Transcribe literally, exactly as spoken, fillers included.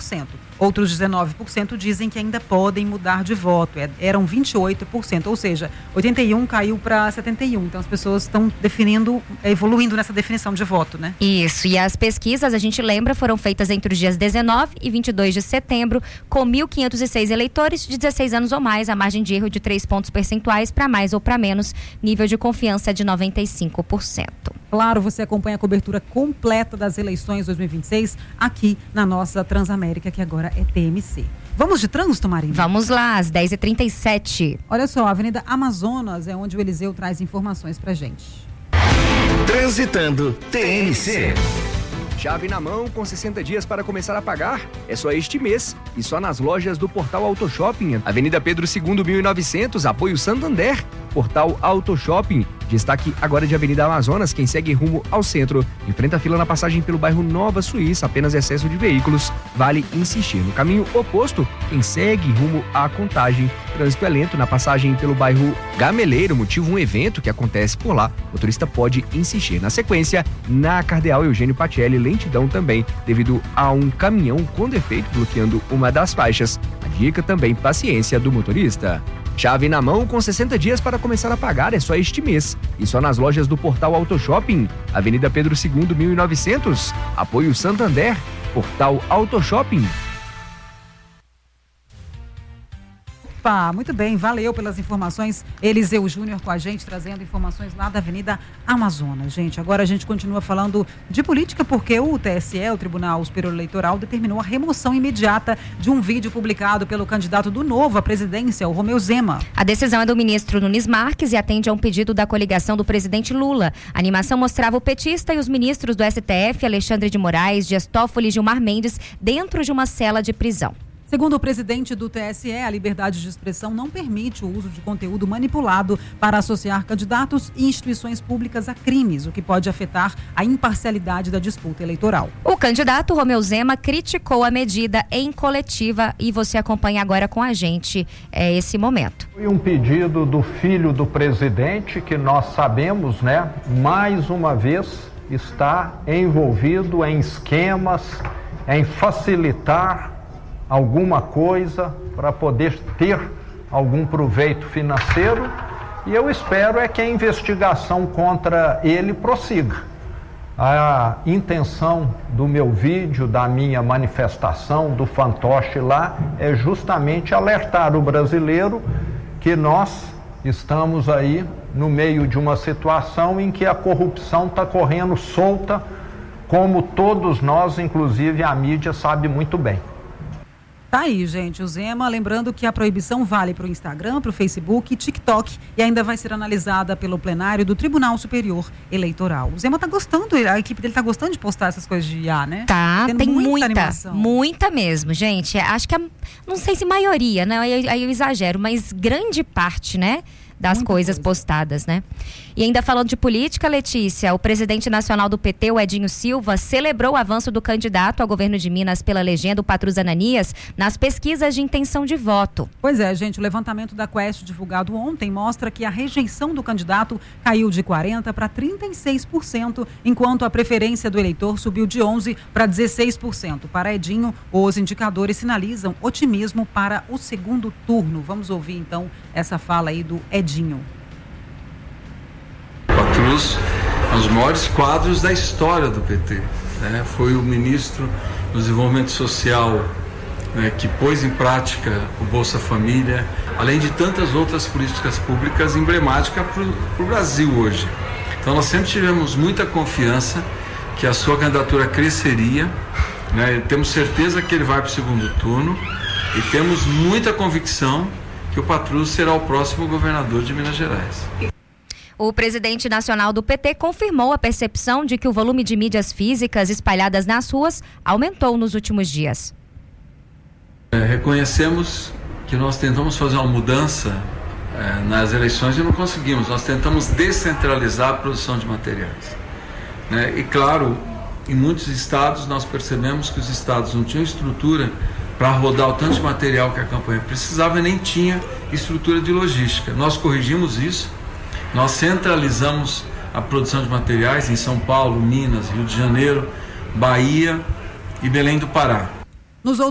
por cento. Outros dezenove por cento dizem que ainda podem mudar de voto. É, eram vinte e oito por cento, ou seja, oitenta e um por cento caiu para setenta e um por cento. Então as pessoas estão definindo, evoluindo nessa definição de voto, né? Isso, e as pesquisas, a gente lembra, foram feitas entre os dias dezenove e vinte e dois de setembro, com mil quinhentos e seis eleitores de dezesseis anos ou mais, a margem de erro de três pontos percentuais para mais ou para menos, nível de confiança de noventa e cinco por cento. Claro, você acompanha a cobertura completa das eleições dois mil e vinte e seis aqui na nossa Transamérica, que agora é T M C. Vamos de trânsito, Marina? Vamos lá, às dez e trinta e sete. Olha só, a Avenida Amazonas é onde o Eliseu traz informações pra gente. Transitando T M C. Chave na mão com sessenta dias para começar a pagar? É só este mês e só nas lojas do Portal Auto Shopping. Avenida Pedro segundo, mil e novecentos, apoio Santander. Portal Auto Shopping. Destaque agora de Avenida Amazonas, quem segue rumo ao centro. Enfrenta a fila na passagem pelo bairro Nova Suíça, apenas excesso de veículos. Vale insistir. No caminho oposto, quem segue rumo à Contagem. Trânsito é lento na passagem pelo bairro Gameleiro, motivo um evento que acontece por lá. O motorista pode insistir. Na sequência, na Cardeal Eugênio Pacelli, lentidão também, devido a um caminhão com defeito bloqueando uma das faixas. A dica também, paciência do motorista. Chave na mão com sessenta dias para começar a pagar, é só este mês. E só nas lojas do Portal Auto Shopping. Avenida Pedro segundo, mil e novecentos. Apoio Santander. Portal Auto Shopping. Opa, muito bem, valeu pelas informações. Eliseu Júnior com a gente, trazendo informações lá da Avenida Amazonas. Gente, agora a gente continua falando de política, porque o T S E, o Tribunal Superior Eleitoral, determinou a remoção imediata de um vídeo publicado pelo candidato do Novo à presidência, o Romeu Zema. A decisão é do ministro Nunes Marques e atende a um pedido da coligação do presidente Lula. A animação mostrava o petista e os ministros do S T F, Alexandre de Moraes, Dias Toffoli e Gilmar Mendes, dentro de uma cela de prisão. Segundo o presidente do T S E, a liberdade de expressão não permite o uso de conteúdo manipulado para associar candidatos e instituições públicas a crimes, o que pode afetar a imparcialidade da disputa eleitoral. O candidato Romeu Zema criticou a medida em coletiva e você acompanha agora com a gente é, esse momento. Foi um pedido do filho do presidente que nós sabemos, né, mais uma vez está envolvido em esquemas, em facilitar alguma coisa para poder ter algum proveito financeiro, e eu espero é que a investigação contra ele prossiga. A intenção do meu vídeo, da minha manifestação, do fantoche lá, é justamente alertar o brasileiro que nós estamos aí no meio de uma situação em que a corrupção está correndo solta, como todos nós, inclusive a mídia, sabe muito bem. Tá aí, gente, o Zema, lembrando que a proibição vale para o Instagram, para o Facebook, TikTok e ainda vai ser analisada pelo plenário do Tribunal Superior Eleitoral. O Zema tá gostando, a equipe dele tá gostando de postar essas coisas de I A, né? Tá, Tendo tem muita, muita, animação. muita mesmo, gente. Acho que, a, não sei se maioria, né? Aí, aí eu exagero, mas grande parte, né? Das Muita coisas coisa. postadas, né? E ainda falando de política, Letícia, o presidente nacional do P T, o Edinho Silva, celebrou o avanço do candidato ao governo de Minas pela legenda, o Patrus Ananias, nas pesquisas de intenção de voto. Pois é, gente, o levantamento da Quest divulgado ontem mostra que a rejeição do candidato caiu de quarenta por cento para trinta e seis por cento, enquanto a preferência do eleitor subiu de onze por cento para dezesseis por cento. Para Edinho, os indicadores sinalizam otimismo para o segundo turno. Vamos ouvir, então, essa fala aí do Edinho. Patrus é um dos maiores quadros da história do P T, né? Foi o ministro do Desenvolvimento Social, né, que pôs em prática o Bolsa Família, além de tantas outras políticas públicas emblemáticas para o Brasil hoje. Então nós sempre tivemos muita confiança que a sua candidatura cresceria, né? Temos certeza que ele vai para o segundo turno e temos muita convicção que o Patrus será o próximo governador de Minas Gerais. O presidente nacional do P T confirmou a percepção de que o volume de mídias físicas espalhadas nas ruas aumentou nos últimos dias. É, reconhecemos que nós tentamos fazer uma mudança é, nas eleições e não conseguimos. Nós tentamos descentralizar a produção de materiais, né? E claro, em muitos estados nós percebemos que os estados não tinham estrutura para rodar o tanto de material que a campanha precisava e nem tinha estrutura de logística. Nós corrigimos isso, nós centralizamos a produção de materiais em São Paulo, Minas, Rio de Janeiro, Bahia e Belém do Pará. Nos